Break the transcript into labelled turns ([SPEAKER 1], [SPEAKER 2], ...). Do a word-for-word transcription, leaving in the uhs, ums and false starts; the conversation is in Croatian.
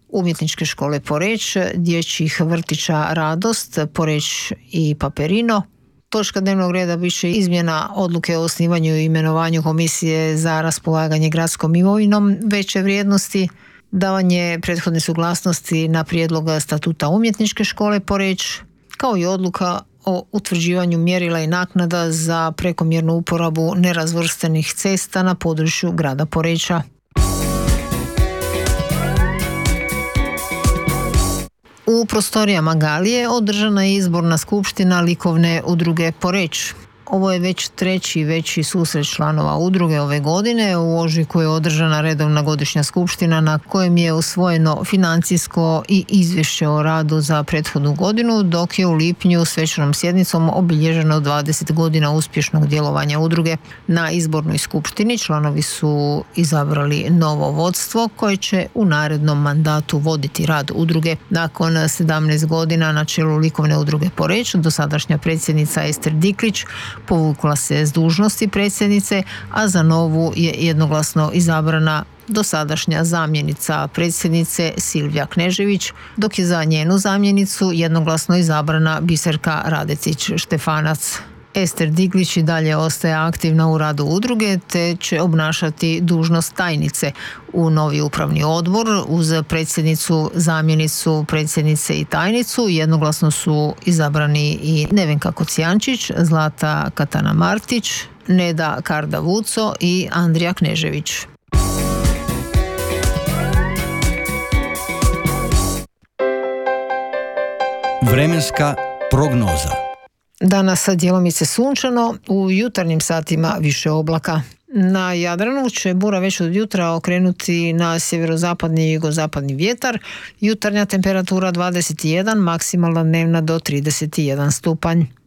[SPEAKER 1] Umjetničke škole Poreč, dječjih vrtića Radost, Poreč i Paperino. Točka dnevnog reda biše izmjena odluke o osnivanju i imenovanju komisije za raspolaganje gradskom imovinom veće vrijednosti, davanje prethodne suglasnosti na prijedlog statuta Umjetničke škole Poreč, kao i odluka o utvrđivanju mjerila i naknada za prekomjernu uporabu nerazvrstanih cesta na području grada Poreča. U prostorijama Galije održana je izborna skupština likovne udruge Poreč. Ovo je već treći veći susret članova udruge ove godine. U ožujku je održana redovna godišnja skupština na kojem je usvojeno financijsko i izvješće o radu za prethodnu godinu, dok je u lipnju svečanom sjednicom obilježeno dvadeset godina uspješnog djelovanja udruge. Na izbornoj skupštini članovi su izabrali novo vodstvo koje će u narednom mandatu voditi rad udruge. Nakon sedamnaest godina na čelu likovne udruge Poreč, dosadašnja predsjednica Ester Diklić povukla se s dužnosti predsjednice, a za novu je jednoglasno izabrana dosadašnja zamjenica predsjednice Silvija Knežević, dok je za njenu zamjenicu jednoglasno izabrana Biserka Radecić-Štefanac. Ester Diglić i dalje ostaje aktivna u radu udruge te će obnašati dužnost tajnice u novi upravni odbor. Uz predsjednicu, zamjenicu predsjednice i tajnicu jednoglasno su izabrani i Nevenka Kocijančić, Zlata Katana Martić, Neda Karda Vuco i Andrija Knežević.
[SPEAKER 2] Vremenska prognoza.
[SPEAKER 1] Danas djelomice sunčano, u jutarnjim satima više oblaka. Na Jadranu će bura već od jutra okrenuti na sjeverozapadni i jugozapadni vjetar. Jutarnja temperatura dvadeset jedan, maksimalna dnevna do trideset jedan stupanj.